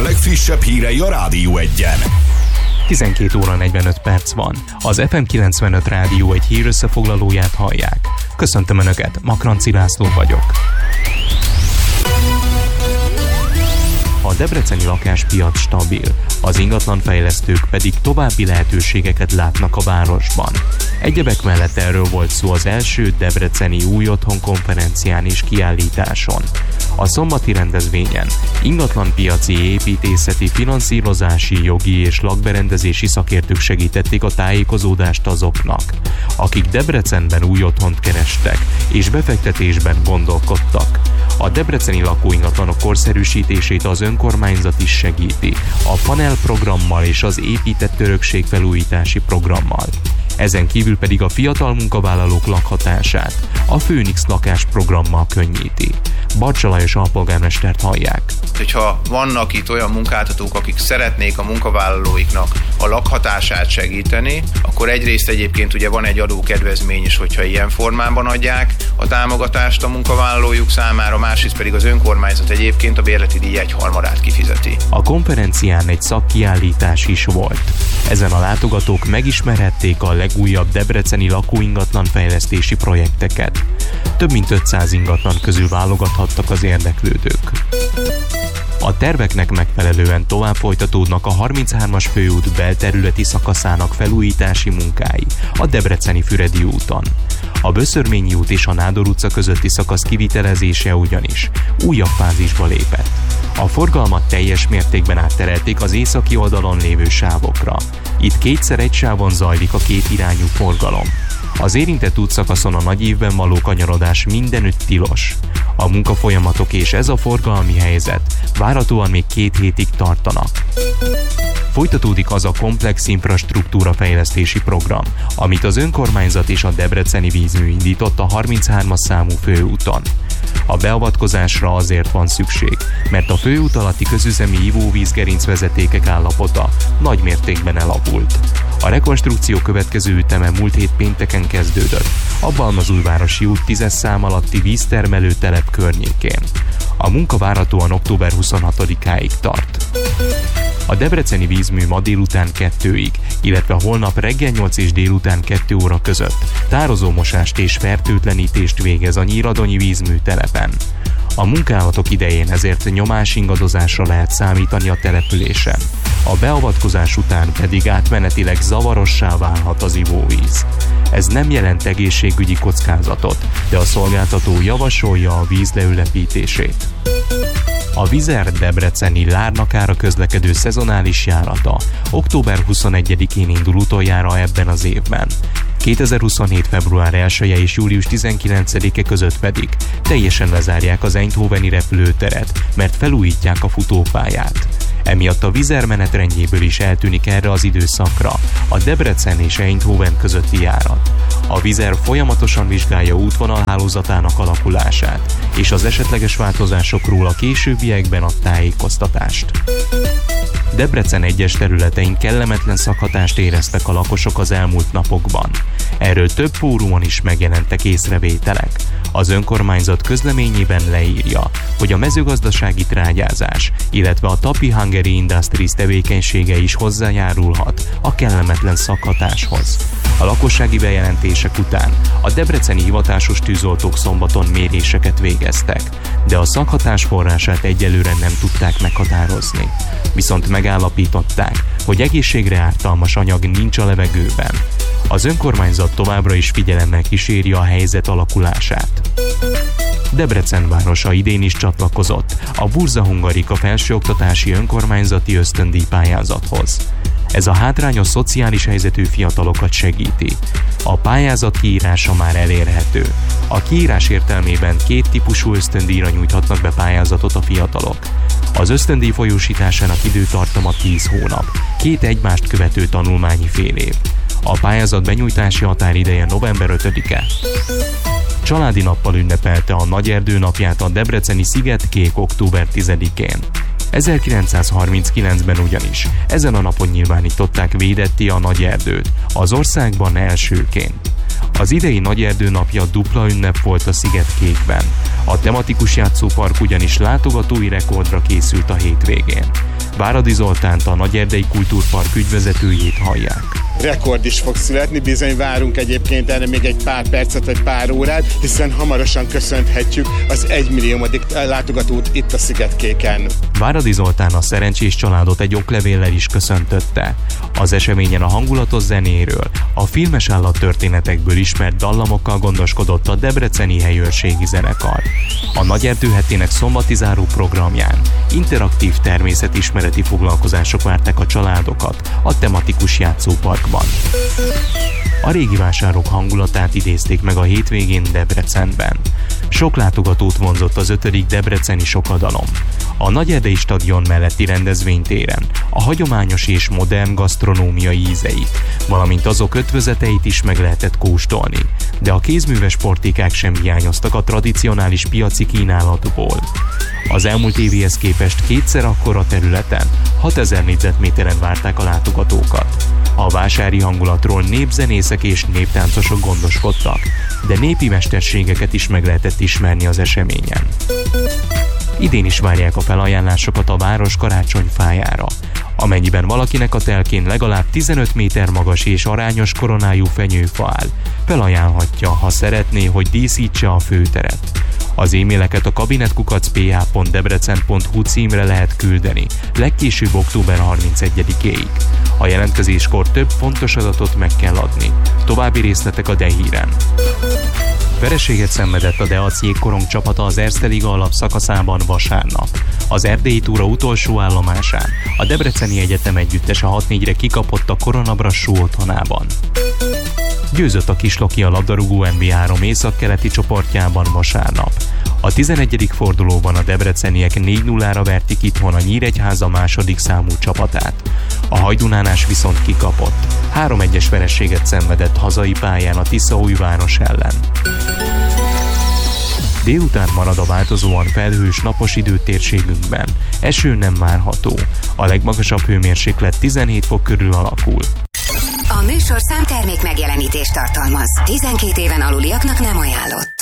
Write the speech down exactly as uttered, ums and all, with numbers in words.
legfrissebb hírei a Rádió Egyen. tizenkét óra negyvenöt perc van. Az ef em kilencvenöt Rádió egy hír összefoglalóját hallják. Köszöntöm Önöket, Makranci László vagyok. A debreceni lakáspiac stabil, az ingatlanfejlesztők pedig további lehetőségeket látnak a városban. Egyebek mellett erről volt szó az első debreceni új otthon konferencián és kiállításon. A szombati rendezvényen ingatlanpiaci, építészeti, finanszírozási, jogi és lakberendezési szakértők segítették a tájékozódást azoknak, akik Debrecenben új otthont kerestek és befektetésben gondolkodtak. A debreceni lakóingatlanok korszerűsítését az önkormányzat is segíti, a panel programmal és az épített örökség felújítási programmal. Ezen kívül pedig a fiatal munkavállalók lakhatását a Főnix lakás programmal könnyíti. Barcsa Lajos alpolgármestert hallják. Hogyha vannak itt olyan munkáltatók, akik szeretnék a munkavállalóiknak a lakhatását segíteni, akkor egyrészt egyébként ugye van egy adókedvezmény is, hogyha ilyen formában adják a támogatást a munkavállalójuk számára, másrészt pedig az önkormányzat egyébként a bérleti díj egy harmadát kifizeti. A konferencián egy szakkiállítás is volt. Ezen a látogatók megismerhették a legújabb debreceni lakóingatlan fejlesztési projekteket. Több mint ötszáz ingatlan közül válogathattak az érdeklődők. A terveknek megfelelően tovább folytatódnak a harminchármas főút belterületi szakaszának felújítási munkái a debreceni Füredi úton. A Böszörményi út és a Nádor utca közötti szakasz kivitelezése ugyanis újabb fázisba lépett. A forgalmat teljes mértékben átterelték az északi oldalon lévő sávokra. Itt kétszer egy sávon zajlik a két irányú forgalom. Az érintett útszakaszon a nagy évben való kanyarodás mindenütt tilos. A munkafolyamatok és ez a forgalmi helyzet várhatóan még két hétig tartanak. Folytatódik az a komplex infrastruktúra fejlesztési program, amit az önkormányzat és a debreceni vízmű indított a harminchármas számú főúton. A beavatkozásra azért van szükség, mert a főút alatti közüzemi ivóvízgerincvezetékek állapota nagy mértékben elavult. A rekonstrukció következő üteme múlt hét pénteken kezdődött, a Balmazújvárosi út tízes szám alatti víztermelő telep környékén. A munka várhatóan október huszonhatodikáig tart. A debreceni vízmű ma délután kettőig, illetve holnap reggel nyolc és délután kettő óra között tározómosást és fertőtlenítést végez a Nyíradonyi vízmű telepen. A munkálatok idején ezért nyomásingadozásra lehet számítani a településen. A beavatkozás után pedig átmenetileg zavarossá válhat az ivóvíz. Ez nem jelent egészségügyi kockázatot, de a szolgáltató javasolja a víz leülepítését. A Vizer debreceni Lárnakára közlekedő szezonális járata október huszonegyedikén indul utoljára ebben az évben. kétezer-huszonhét február elseje és július tizenkilencedike között pedig teljesen lezárják az eindhoveni repülőteret, mert felújítják a futópályát. Emiatt a Vizer menetrendjéből is eltűnik erre az időszakra a Debrecen és Eindhoven közötti járat. A Vizer folyamatosan vizsgálja útvonalhálózatának alakulását, és az esetleges változásokról a későbbiekben ad tájékoztatást. Debrecen egyes területein kellemetlen szakhatást éreztek a lakosok az elmúlt napokban. Erről több fórumon is megjelentek észrevételek. Az önkormányzat közleményében leírja, hogy a mezőgazdasági trágyázás, illetve a Tapi Hungary Industries tevékenysége is hozzájárulhat a kellemetlen szakhatáshoz. A lakossági bejelentések után a debreceni hivatásos tűzoltók szombaton méréseket végeztek, de a szakhatás forrását egyelőre nem tudták meghatározni. Viszont megállapították, hogy egészségre ártalmas anyag nincs a levegőben. Az önkormányzat továbbra is figyelemmel kíséri a helyzet alakulását. Debrecen városa idén is csatlakozott a Burza Hungarika felsőoktatási önkormányzati ösztöndíj pályázathoz. Ez a hátrányos szociális helyzetű fiatalokat segíti. A pályázat kiírása már elérhető. A kiírás értelmében két típusú ösztöndíjra nyújthatnak be pályázatot a fiatalok. Az ösztöndíj folyósításának időtartama tíz hónap, két egymást követő tanulmányi fél év. A pályázat benyújtási határideje november ötödike. Családi nappal ünnepelte a Nagyerdő napját a debreceni Szigetkék október tizedikén. ezerkilencszázharminckilencben ugyanis ezen a napon nyilvánították védetté a Nagyerdőt, az országban elsőként. Az idei Nagyerdő napja dupla ünnep volt a Szigetkékben. A tematikus játszópark ugyanis látogatói rekordra készült a hétvégén. Váradi Zoltánt, a Nagyerdei Kultúrpark ügyvezetőjét hallják. Rekord is fog születni, bizony várunk egyébként erre még egy pár percet vagy pár órát, hiszen hamarosan köszönhetjük az egymilliómodik látogatót itt a Szigetkéken. Váradi Zoltán a szerencsés családot egy oklevéllel is köszöntötte. Az eseményen a hangulatos zenéről, a filmes állattörténetekből ismert dallamokkal gondoskodott a debreceni helyőrségi zenekar. A Nagyerdő hetének szombati záró programján interaktív természetismereti foglalkozások várták a családokat a tematikus játszóparkban. A régi vásárok hangulatát idézték meg a hétvégén Debrecenben. Sok látogatót vonzott az ötödik debreceni sokadalom. A Nagyerdei stadion melletti rendezvénytéren a hagyományos és modern gasztronómiai ízeit, valamint azok ötvözeteit is meg lehetett kóstolni, de a kézműves portékák sem hiányoztak a tradicionális piaci kínálatból. Az elmúlt évihez képest kétszer akkora területen, hatezer négyzetméteren várták a látogatókat. A vásári hangulatról népzenészek és néptáncosok gondoskodtak, de népi mesterségeket is meg lehetett ismerni az eseményen. Idén is várják a felajánlásokat a város karácsonyfájára. Amennyiben valakinek a telkén legalább tizenöt méter magas és arányos koronájú fenyőfa áll, felajánlhatja, ha szeretné, hogy díszítse a főteret. Az e-maileket a kabinetkukac p h pont debrecen pont hu címre lehet küldeni, legkésőbb október harmincegyedikéig. A jelentkezéskor több fontos adatot meg kell adni. További részletek a D-híren. Vereséget szenvedett a Deac jégkorong csapata az Erste Liga alapszakaszában vasárnap. Az erdélyi túra utolsó állomásán a Debreceni Egyetem együttese hat négyre kikapott a Koronabrassó otthonában. Győzött a Kisloki a labdarúgó en bé három északkeleti csoportjában vasárnap. A tizenegyedik fordulóban a debreceniek négy nullára vertik itthon a Nyíregyháza második számú csapatát. A hajdunánás viszont kikapott. három egyes vereséget szenvedett hazai pályán a Tiszaújváros ellen. Délután marad a változóan felhős napos idő térségünkben. Eső nem várható. A legmagasabb hőmérséklet tizenhét fok körül alakul. A műsorszám termék megjelenítést tartalmaz. tizenkét éven aluliaknak nem ajánlott.